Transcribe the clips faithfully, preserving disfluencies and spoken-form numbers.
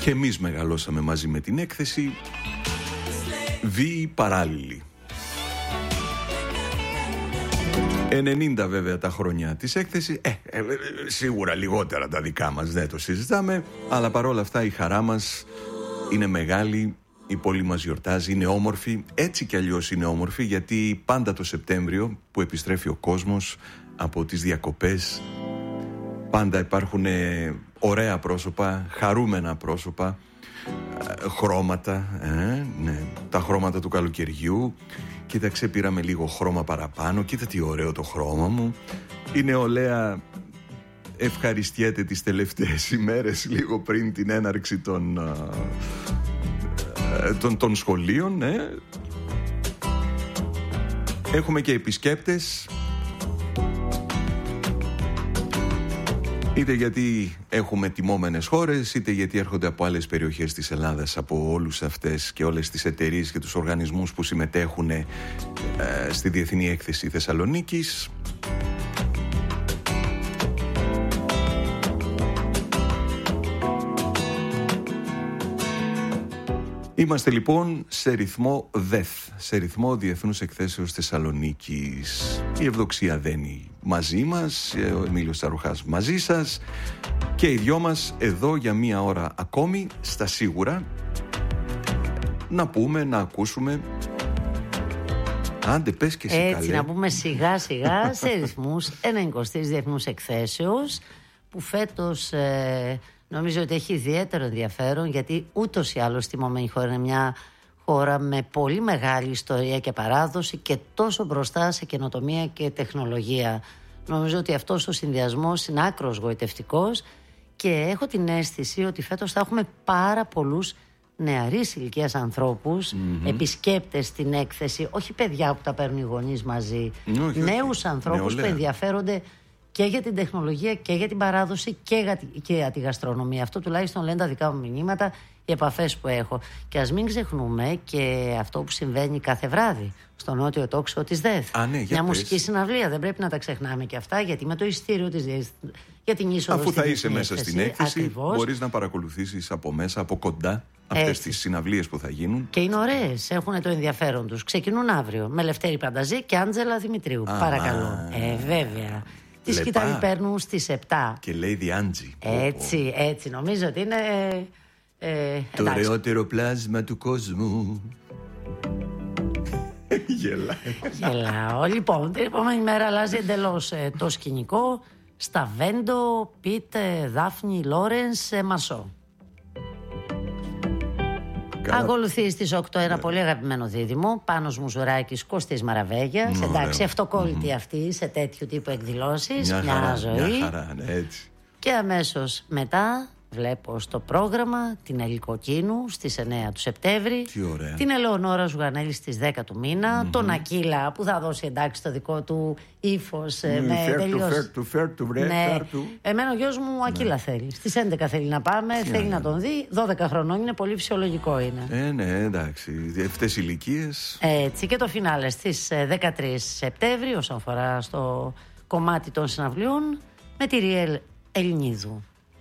Και εμείς μεγαλώσαμε μαζί με την έκθεση. Βίοι παράλληλοι. ενενήντα βέβαια τα χρόνια της έκθεσης. ε, ε, Σίγουρα λιγότερα τα δικά μας, δεν το συζητάμε. Αλλά παρόλα αυτά η χαρά μας είναι μεγάλη. Η πόλη μας γιορτάζει, είναι όμορφη. Έτσι κι αλλιώς είναι όμορφη, γιατί πάντα το Σεπτέμβριο που επιστρέφει ο κόσμος από τις διακοπές, πάντα υπάρχουν ωραία πρόσωπα, χαρούμενα πρόσωπα, χρώματα, ε, ναι, τα χρώματα του καλοκαιριού. Κοίταξε, πήραμε λίγο χρώμα παραπάνω. Κοίτα τι ωραίο το χρώμα μου. Η νεολαία ευχαριστιέται τις τελευταίες ημέρες, λίγο πριν την έναρξη των, των, των σχολείων, ναι. Έχουμε και επισκέπτες, είτε γιατί έχουμε τιμόμενες χώρες, είτε γιατί έρχονται από άλλες περιοχές της Ελλάδας, από όλους αυτές και όλες τις εταιρείες και τους οργανισμούς που συμμετέχουν ε, στη Διεθνή Έκθεση Θεσσαλονίκης. Είμαστε λοιπόν σε ρυθμό ΔΕΘ, σε ρυθμό Διεθνούς Εκθέσεως Θεσσαλονίκης. Η Ευδοξία Δένη μαζί μας, ο Εμίλιος Τσαρουχάς μαζί σας και οι δυο μας εδώ για μία ώρα ακόμη, στα σίγουρα, να πούμε, να ακούσουμε. Άντε πες και εσύ, έτσι, καλέ. να πούμε σιγά σιγά σε ρυθμούς ενενηκοστής Διεθνούς Εκθέσεως, που φέτος ε, νομίζω ότι έχει ιδιαίτερο ενδιαφέρον, γιατί ούτως ή άλλως τιμωμένη χώρα είναι μια χώρα με πολύ μεγάλη ιστορία και παράδοση και τόσο μπροστά σε καινοτομία και τεχνολογία. Νομίζω ότι αυτός ο συνδυασμός είναι άκρος γοητευτικός και έχω την αίσθηση ότι φέτος θα έχουμε πάρα πολλούς νεαρής ηλικίας ανθρώπους, mm-hmm. επισκέπτες στην έκθεση, όχι παιδιά που τα παίρνουν οι γονείς μαζί, όχι, νέους όχι. ανθρώπους Νεολαία. που ενδιαφέρονται και για την τεχνολογία και για την παράδοση και για, και για τη γαστρονομία. Αυτό τουλάχιστον λένε τα δικά μου μηνύματα, οι επαφές που έχω. Και ας μην ξεχνούμε και αυτό που συμβαίνει κάθε βράδυ στο νότιο τόξο της ΔΕΘ. Α, ναι, μια μουσική συναυλία, δεν πρέπει να τα ξεχνάμε και αυτά, γιατί με το ειστήριο της ΔΕΘ για την είσοδο. Αφού θα είσαι στην μέσα έκθεση, στην έκθεση, ακριβώς, μπορείς να παρακολουθήσεις από μέσα, από κοντά, αυτές έτσι. τις συναυλίες που θα γίνουν. Και είναι ωραίες, έχουν το ενδιαφέρον τους. Ξεκινούν αύριο με Λευτέρη Πανταζή και Άντζελα Δημητρίου. Α, παρακαλώ. Ε, βέβαια. Τη Λεπά. σκητάλη παίρνουν στις επτά. Και Lady Angie. Έτσι, έτσι. Νομίζω ότι είναι. Ε, Το ωραιότερο πλάσμα του κόσμου. Γελάει. Γελάω. Λοιπόν, την επόμενη μέρα αλλάζει εντελώς ε, το σκηνικό. Σταβέντο, Πιτ, Δάφνη, Λόρενς, ε, Μασό. Καλά. Ακολουθεί στις οκτώ ένα yeah. πολύ αγαπημένο δίδυμο, Πάνος Μουζουράκης, Κωστής Μαραβέγιας. Mm, εντάξει, αυτοκόλλητη mm-hmm. αυτή σε τέτοιου τύπου εκδηλώσεις. Μια, μια χαρά, ζωή. Μια χαρά, ναι, έτσι. Και αμέσως μετά βλέπω στο πρόγραμμα την Ελικοκίνου στις εννέα του Σεπτέμβρη. Τι ωραία. Την Ελεονόρα Ζουγανέλη στις δέκα του μήνα. Mm-hmm. Τον Ακύλα που θα δώσει εντάξει το δικό του ύφος. Mm, με τελειώς. Ναι. Εμένα ο γιος μου Ακύλα ναι. θέλει. Στις έντεκα θέλει να πάμε, τι θέλει ναι. να τον δει. δώδεκα χρονών είναι, πολύ φυσιολογικό είναι. Ε, ναι, εντάξει. Αυτές οι ηλικίες. Έτσι, και το φινάλε στις δεκατρείς Σεπτέμβρη, όσον αφορά στο κομμάτι των συναυλίων, με τη Ριέλ Ελληνίδου.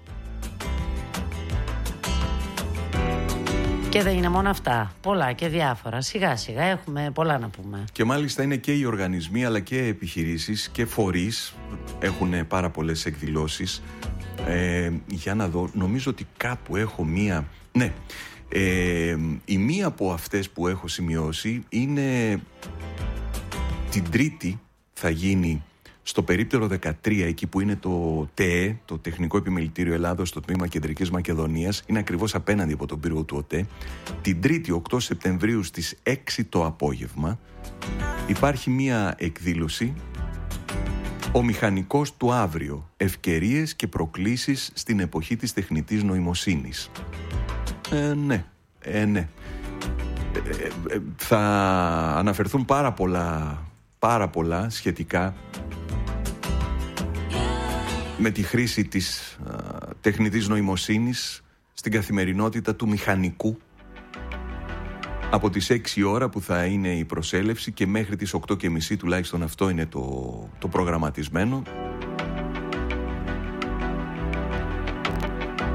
Και δεν είναι μόνο αυτά. Πολλά και διάφορα. Σιγά σιγά έχουμε πολλά να πούμε. Και μάλιστα είναι και οι οργανισμοί αλλά και επιχειρήσεις και φορείς. Έχουν πάρα πολλές εκδηλώσεις. Ε, για να δω, νομίζω ότι κάπου έχω μία. Ναι. Ε, η μία από αυτές που έχω σημειώσει είναι την Τρίτη θα γίνει στο περίπτερο δεκατρία, εκεί που είναι το ΤΕΕ, το Τεχνικό Επιμελητήριο Ελλάδος, στο τμήμα Κεντρικής Μακεδονίας, είναι ακριβώς απέναντι από τον πύργο του ΟΤΕ. Την Τρίτη, οκτώ Σεπτεμβρίου στις έξι το απόγευμα, υπάρχει μία εκδήλωση, «Ο μηχανικός του αύριο. Ευκαιρίες και προκλήσεις στην εποχή της τεχνητής νοημοσύνης». Ε, ναι, ε, ναι. Ε, ε, ε, θα αναφερθούν πάρα πολλά, πάρα πολλά σχετικά με τη χρήση της α, τεχνητής νοημοσύνης στην καθημερινότητα του μηχανικού, από τις έξι ώρα που θα είναι η προσέλευση και μέχρι τις οκτώ και μισή, τουλάχιστον αυτό είναι το, το προγραμματισμένο.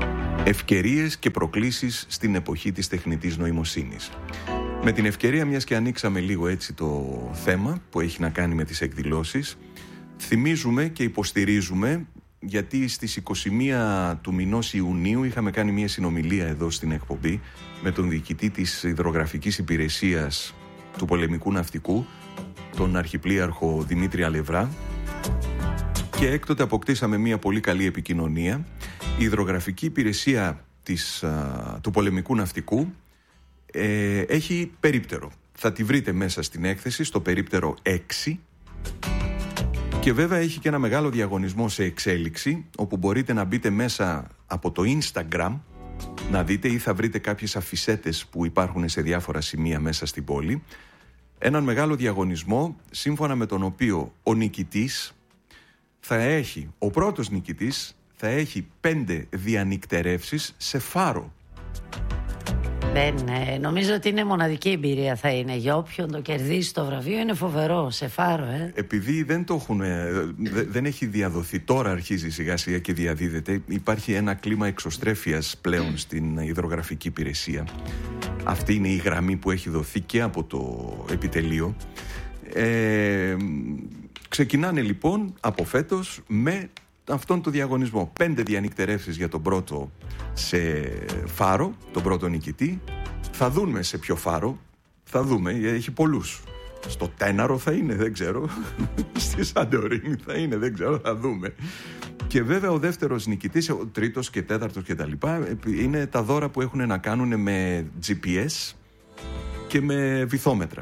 Ευκαιρίες και προκλήσεις στην εποχή της τεχνητής νοημοσύνης. Με την ευκαιρία, μιας και ανοίξαμε λίγο έτσι το θέμα που έχει να κάνει με τις εκδηλώσεις, θυμίζουμε και υποστηρίζουμε, γιατί στις είκοσι μία του μηνός Ιουνίου είχαμε κάνει μια συνομιλία εδώ στην εκπομπή με τον διοικητή της υδρογραφικής υπηρεσίας του πολεμικού ναυτικού, τον αρχιπλοίαρχο Δημήτρη Αλευρά, και έκτοτε αποκτήσαμε μια πολύ καλή επικοινωνία. Η υδρογραφική υπηρεσία της, α, του πολεμικού ναυτικού ε, έχει περίπτερο. Θα τη βρείτε μέσα στην έκθεση, στο περίπτερο έξι. Και βέβαια έχει και ένα μεγάλο διαγωνισμό σε εξέλιξη, όπου μπορείτε να μπείτε μέσα από το Instagram να δείτε, ή θα βρείτε κάποιες αφισέτες που υπάρχουν σε διάφορα σημεία μέσα στην πόλη. Έναν μεγάλο διαγωνισμό, σύμφωνα με τον οποίο ο νικητής θα έχει, ο πρώτος νικητής θα έχει πέντε διανυκτερεύσεις σε φάρο. Δεν, ε, νομίζω ότι είναι μοναδική εμπειρία θα είναι. Για όποιον το κερδίσει το βραβείο είναι φοβερό, σε φάρο, ε. Επειδή δεν το έχουν, δεν έχει διαδοθεί, τώρα αρχίζει σιγά σιγά και διαδίδεται. Υπάρχει ένα κλίμα εξωστρέφειας πλέον στην υδρογραφική υπηρεσία. Αυτή είναι η γραμμή που έχει δοθεί και από το επιτελείο. Ε, ξεκινάνε λοιπόν από φέτος με αυτόν τον διαγωνισμό. Πέντε διανυκτερεύσεις για τον πρώτο σε φάρο, τον πρώτο νικητή. Θα δούμε σε ποιο φάρο. Θα δούμε, έχει πολλούς. Στο Τέναρο θα είναι, δεν ξέρω. Στη Σαντορίνη θα είναι, δεν ξέρω, θα δούμε. Και βέβαια ο δεύτερος νικητής, ο τρίτος και τέταρτος και τα λοιπά, είναι τα δώρα που έχουν να κάνουν με τζι πι ες και με βυθόμετρα.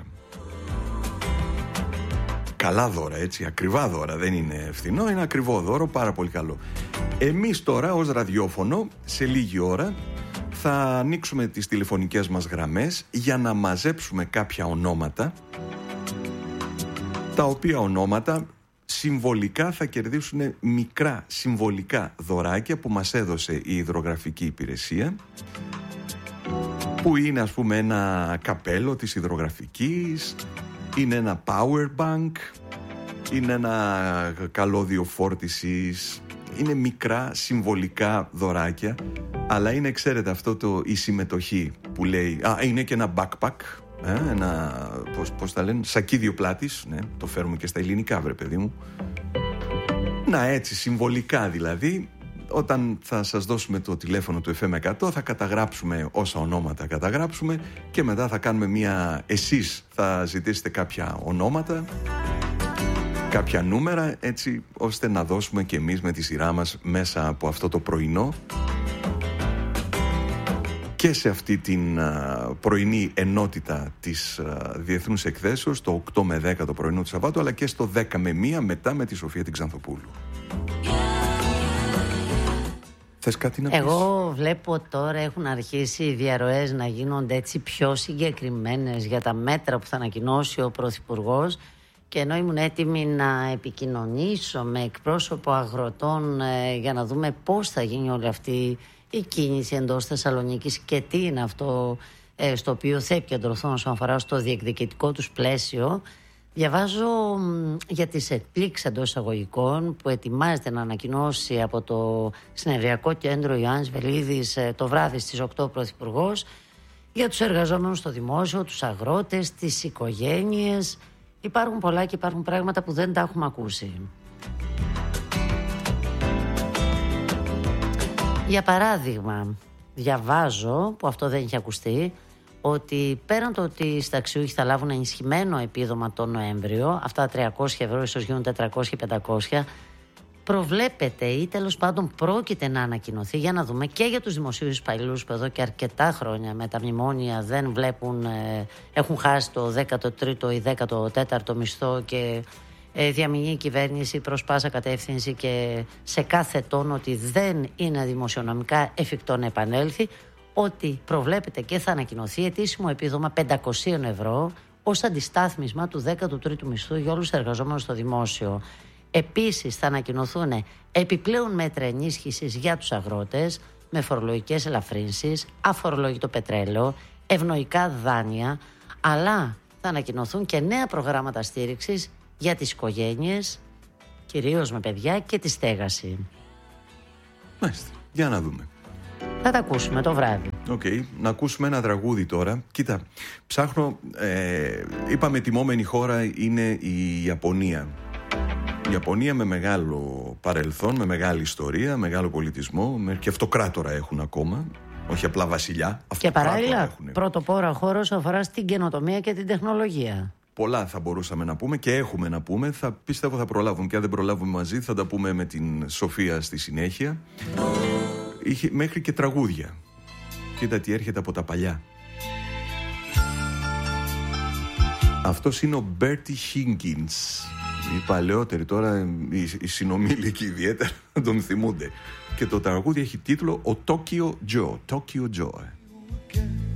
Καλά δώρα, έτσι, ακριβά δώρα, δεν είναι φθηνό, είναι ακριβό δώρο, πάρα πολύ καλό. Εμείς τώρα ως ραδιόφωνο, σε λίγη ώρα, θα ανοίξουμε τις τηλεφωνικές μας γραμμές για να μαζέψουμε κάποια ονόματα, τα οποία ονόματα συμβολικά θα κερδίσουν μικρά συμβολικά δωράκια που μας έδωσε η υδρογραφική υπηρεσία, που είναι ας πούμε ένα καπέλο της υδρογραφικής, είναι ένα power bank, είναι ένα καλώδιο φόρτισης, είναι μικρά συμβολικά δωράκια, αλλά είναι, ξέρετε, αυτό το, η συμμετοχή που λέει, α, είναι και ένα backpack, ε, ένα, πώς, πώς τα λένε, σακίδιο πλάτης, ναι, το φέρουμε και στα ελληνικά, βρε παιδί μου. Να, έτσι, συμβολικά δηλαδή. Όταν θα σας δώσουμε το τηλέφωνο του εφ εμ εκατό θα καταγράψουμε όσα ονόματα καταγράψουμε και μετά θα κάνουμε μια... Εσείς θα ζητήσετε κάποια ονόματα, κάποια νούμερα, έτσι ώστε να δώσουμε και εμείς με τη σειρά μας μέσα από αυτό το πρωινό και σε αυτή την α, πρωινή ενότητα της α, Διεθνούς Εκθέσεως, το οκτώ με δέκα το πρωινό του Σαββάτου, αλλά και στο δέκα με μία μετά με τη Σοφία την Ξανθοπούλου. Θες κάτι να πεις? Εγώ βλέπω τώρα έχουν αρχίσει οι διαρροές να γίνονται έτσι πιο συγκεκριμένες για τα μέτρα που θα ανακοινώσει ο Πρωθυπουργός, και ενώ ήμουν έτοιμη να επικοινωνήσω με εκπρόσωπο αγροτών ε, για να δούμε πώς θα γίνει όλη αυτή η κίνηση εντός Θεσσαλονίκης και τι είναι αυτό ε, στο οποίο θα επικεντρωθούν όσον αφορά στο διεκδικητικό τους πλαίσιο, διαβάζω μ, για τις εκπλήξεις εντός εισαγωγικών που ετοιμάζεται να ανακοινώσει από το Συνεδριακό Κέντρο Ιωάννης Βελίδης ε, το βράδυ στις οκτώ ο Πρωθυπουργός, για τους εργαζόμενους στο δημόσιο, τους αγρότες, τις οικογένειες. Υπάρχουν πολλά και υπάρχουν πράγματα που δεν τα έχουμε ακούσει. Για παράδειγμα, διαβάζω, που αυτό δεν έχει ακουστεί, ότι πέραν το ότι οι συνταξιούχοι θα λάβουν ενισχυμένο επίδομα τον Νοέμβριο, αυτά τριακόσια ευρώ ίσως γίνουν τετρακόσια πεντακόσια, προβλέπεται ή τέλος πάντων πρόκειται να ανακοινωθεί, για να δούμε, και για τους δημοσίους υπαλλήλους που εδώ και αρκετά χρόνια με τα μνημόνια δεν βλέπουν, ε, έχουν χάσει το δέκατο τρίτο ή δέκατο τέταρτο μισθό και ε, διαμηνεί η κυβέρνηση προς πάσα κατεύθυνση και σε κάθε τόνο ότι δεν είναι δημοσιονομικά εφικτό να επανέλθει, ότι προβλέπεται και θα ανακοινωθεί ετήσιμο επίδομα πεντακόσια ευρώ ως αντιστάθμισμα του δέκατου τρίτου μισθού για όλους τους εργαζόμενους στο δημόσιο. Επίσης θα ανακοινωθούν επιπλέον μέτρα ενίσχυσης για τους αγρότες με φορολογικές ελαφρύνσεις, αφορολόγητο πετρέλαιο, ευνοϊκά δάνεια, αλλά θα ανακοινωθούν και νέα προγράμματα στήριξης για τις οικογένειες, κυρίως με παιδιά, και τη στέγαση. Μάλιστα, για να δούμε. Θα τα ακούσουμε το βράδυ. Οκ, okay. Να ακούσουμε ένα τραγούδι τώρα. Κοίτα, ψάχνω, ε, είπαμε τιμόμενη χώρα είναι η Ιαπωνία. Η Ιαπωνία με μεγάλο παρελθόν, με μεγάλη ιστορία, μεγάλο πολιτισμό, με και αυτοκράτορα έχουν ακόμα. Όχι απλά βασιλιά. Και παράλληλα πρωτοπόρα χώρο αφορά στην καινοτομία και την τεχνολογία. Πολλά θα μπορούσαμε να πούμε και έχουμε να πούμε. Θα πιστεύω θα προλάβουμε, και αν δεν προλάβουμε μαζί θα τα πούμε με την Σοφία στη συνέχεια. Είχε μέχρι και τραγούδια. Κοίτα τι έρχεται από τα παλιά. Αυτός είναι ο Bertie Higgins. Οι παλαιότεροι τώρα, οι, οι συνομήλικοι ιδιαίτερα, τον θυμούνται. Και το τραγούδι έχει τίτλο «Ο Tokyo Joe». Tokyo Joe.